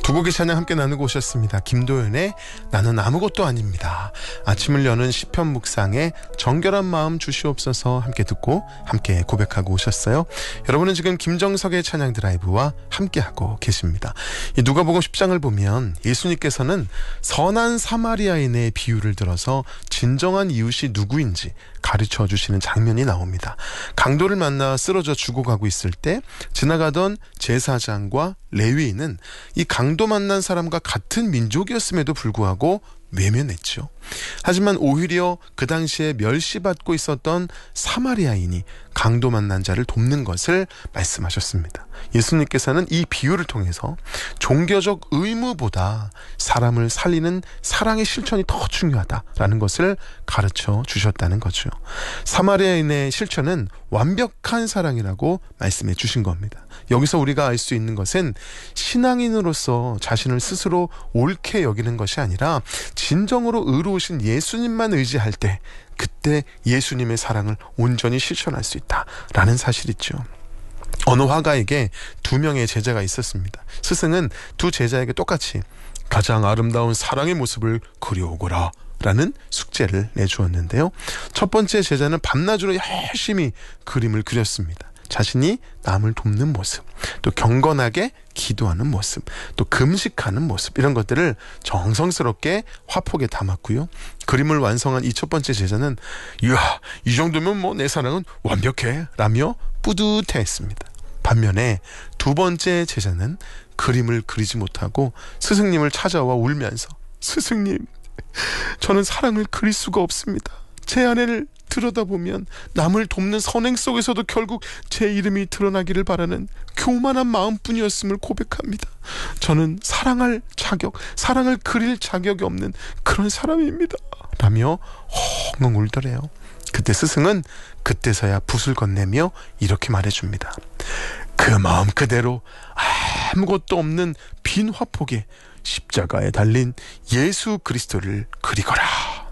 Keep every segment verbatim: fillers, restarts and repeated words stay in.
두 곡의 찬양 함께 나누고 오셨습니다. 김도연의 나는 아무것도 아닙니다. 아침을 여는 시편 묵상에 정결한 마음 주시옵소서 함께 듣고 함께 고백하고 오셨어요. 여러분은 지금 김정석의 찬양 드라이브와 함께하고 계십니다. 이 누가복음 십 장을 보면 예수님께서는 선한 사마리아인의 비유를 들어서 진정한 이웃이 누구인지 가르쳐 주시는 장면이 나옵니다. 강도를 만나 쓰러져 죽어가고 있을 때 지나가던 제사장과 레위인은 이 강도 만난 사람과 같은 민족이었음에도 불구하고 외면했죠. 하지만 오히려 그 당시에 멸시받고 있었던 사마리아인이 강도 만난 자를 돕는 것을 말씀하셨습니다. 예수님께서는 이 비유를 통해서 종교적 의무보다 사람을 살리는 사랑의 실천이 더 중요하다라는 것을 가르쳐 주셨다는 거죠. 사마리아인의 실천은 완벽한 사랑이라고 말씀해 주신 겁니다. 여기서 우리가 알 수 있는 것은 신앙인으로서 자신을 스스로 옳게 여기는 것이 아니라 진정으로 의로우신 예수님만 의지할 때 그때 예수님의 사랑을 온전히 실천할 수 있다라는 사실이죠. 어느 화가에게 두 명의 제자가 있었습니다. 스승은 두 제자에게 똑같이 가장 아름다운 사랑의 모습을 그려오거라 라는 숙제를 내주었는데요. 첫 번째 제자는 밤낮으로 열심히 그림을 그렸습니다. 자신이 남을 돕는 모습, 또 경건하게 기도하는 모습, 또 금식하는 모습, 이런 것들을 정성스럽게 화폭에 담았고요. 그림을 완성한 이 첫 번째 제자는 이야, 이 정도면 뭐 내 사랑은 완벽해 라며 뿌듯해했습니다. 반면에 두 번째 제자는 그림을 그리지 못하고 스승님을 찾아와 울면서 스승님, 저는 사랑을 그릴 수가 없습니다. 제 안에를 들여다보면 남을 돕는 선행 속에서도 결국 제 이름이 드러나기를 바라는 교만한 마음뿐이었음을 고백합니다. 저는 사랑할 자격, 사랑을 그릴 자격이 없는 그런 사람입니다 라며 엉엉 울더래요. 그때 스승은 그때서야 붓을 건네며 이렇게 말해줍니다. 그 마음 그대로 아무것도 없는 빈 화폭에 십자가에 달린 예수 그리스도를 그리거라.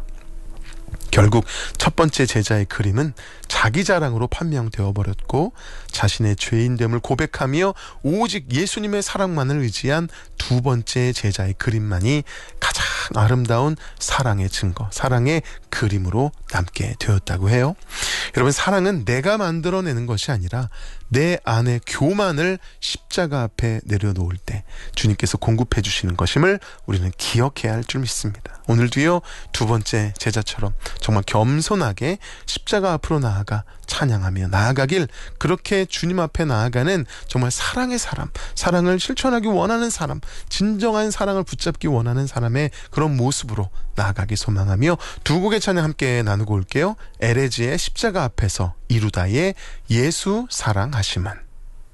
결국 첫 번째 제자의 그림은 자기 자랑으로 판명되어 버렸고 자신의 죄인됨을 고백하며 오직 예수님의 사랑만을 의지한 두 번째 제자의 그림만이 가장 아름다운 사랑의 증거, 사랑의 그림으로 남게 되었다고 해요. 여러분, 사랑은 내가 만들어내는 것이 아니라 내 안의 교만을 십자가 앞에 내려놓을 때 주님께서 공급해 주시는 것임을 우리는 기억해야 할 줄 믿습니다. 오늘도요, 두 번째 제자처럼 정말 겸손하게 십자가 앞으로 나아가 찬양하며 나아가길, 그렇게 주님 앞에 나아가는 정말 사랑의 사람, 사랑을 실천하기 원하는 사람, 진정한 사랑을 붙잡기 원하는 사람의 그런 모습으로 나아가기 소망하며 두 곡의 찬양 함께 나누고 올게요. 에레지의 십자가 앞에서, 이루다의 예수 사랑하심은.